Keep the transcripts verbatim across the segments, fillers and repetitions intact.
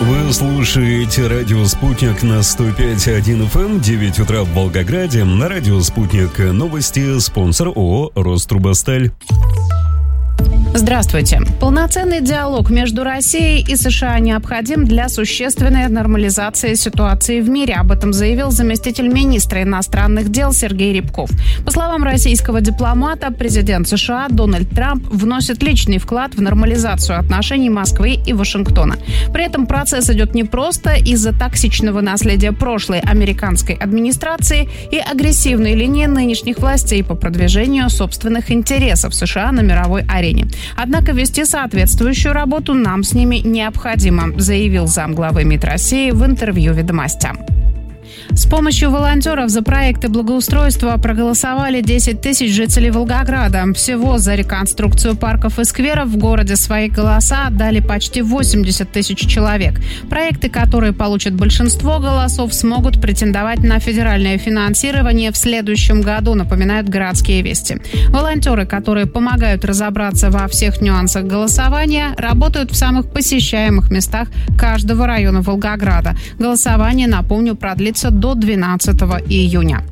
Вы слушаете радио «Спутник» на сто пять и один эф эм, девять утра в Волгограде. На радио «Спутник» новости, спонсор ООО «Рострубосталь». Здравствуйте. Полноценный диалог между Россией и США необходим для существенной нормализации ситуации в мире. Об этом заявил заместитель министра иностранных дел Сергей Рябков. По словам российского дипломата, президент США Дональд Трамп вносит личный вклад в нормализацию отношений Москвы и Вашингтона. При этом процесс идет не просто из-за токсичного наследия прошлой американской администрации и агрессивной линии нынешних властей по продвижению собственных интересов США на мировой арене. Однако вести соответствующую работу нам с ними необходимо, заявил замглавы МИД России в интервью «Ведомостям». С помощью волонтеров за проекты благоустройства проголосовали десять тысяч жителей Волгограда. Всего за реконструкцию парков и скверов в городе свои голоса отдали почти восемьдесят тысяч человек. Проекты, которые получат большинство голосов, смогут претендовать на федеральное финансирование в следующем году, напоминают «Городские вести». Волонтеры, которые помогают разобраться во всех нюансах голосования, работают в самых посещаемых местах каждого района Волгограда. Голосование, напомню, продлится до двенадцатого июня.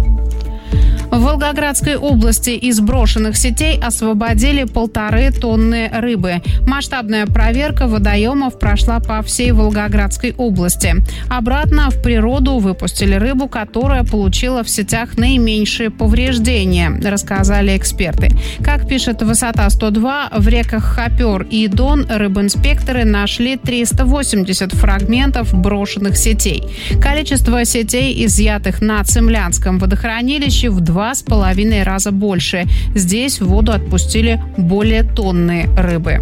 В Волгоградской области из брошенных сетей освободили полторы тонны рыбы. Масштабная проверка водоемов прошла по всей Волгоградской области. Обратно в природу выпустили рыбу, которая получила в сетях наименьшие повреждения, рассказали эксперты. Как пишет «Высота сто два», в реках Хопер и Дон рыбинспекторы нашли триста восемьдесят фрагментов брошенных сетей. Количество сетей, изъятых на Цимлянском водохранилище, в два с половиной раза больше. Здесь в воду отпустили более тонны рыбы.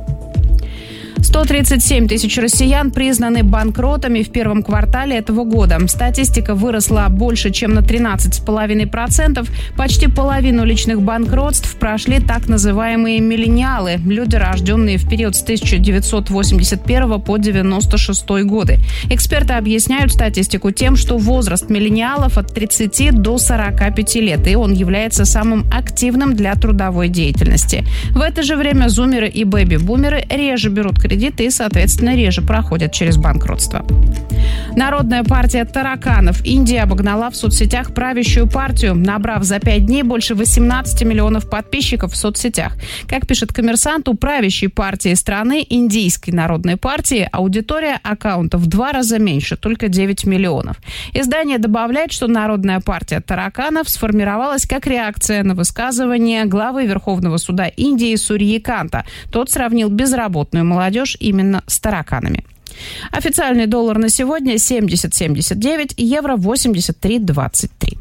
сто тридцать семь тысяч россиян признаны банкротами в первом квартале этого года. Статистика выросла больше, чем на тринадцать целых пять десятых процента. Почти половину личных банкротств прошли так называемые миллениалы – люди, рожденные в период с тысяча девятьсот восемьдесят первого по девяносто шестой годы. Эксперты объясняют статистику тем, что возраст миллениалов от тридцати до сорока пяти лет, и он является самым активным для трудовой деятельности. В это же время зумеры и бэби-бумеры реже берут кредиты и, соответственно, реже проходят через банкротство. Народная партия тараканов Индии обогнала в соцсетях правящую партию, набрав за пять дней больше восемнадцати миллионов подписчиков в соцсетях. Как пишет «Коммерсант», у правящей партии страны, Индийской народной партии, аудитория аккаунтов в два раза меньше, только девять миллионов. Издание добавляет, что Народная партия тараканов сформировалась как реакция на высказывание главы Верховного суда Индии Сурьи Канта. Тот сравнил безработную молодежь именно с тараканами. Официальный доллар на сегодня семьдесят семьдесят девять, евро восемьдесят три двадцать три.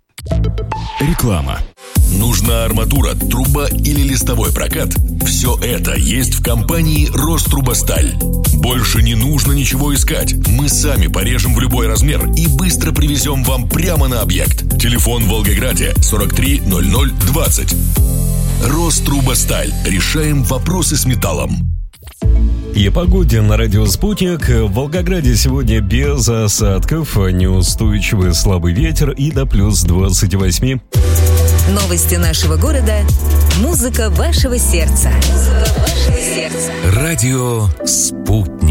Реклама. Нужна арматура, труба или листовой прокат? Все это есть в компании «Рострубосталь». Больше не нужно ничего искать. Мы сами порежем в любой размер и быстро привезем вам прямо на объект. Телефон в Волгограде сорок три ноль ноль двадцать. «Рострубосталь». Решаем вопросы с металлом. И о погоде на радио «Спутник». В Волгограде сегодня без осадков, неустойчивый слабый ветер и до плюс двадцати восьми. Новости нашего города. Музыка вашего сердца. Музыка вашего сердца. Радио «Спутник».